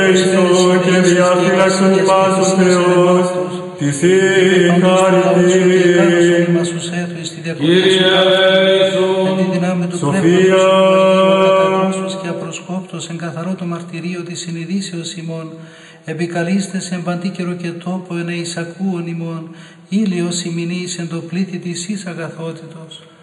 Χριστό και διαφύλαξον πάσος Θεός, της η χάρητη. Κύριε Ιησού, Σοφία, και απροσκόπτος εν καθαρό το μαρτυρίο της συνειδήσεως ημών, επικαλείστε εν παντή καιρο και τόπο εν εισακούων ημών, ήλιος ημινής εν το πλήθη της εις αγαθότητος.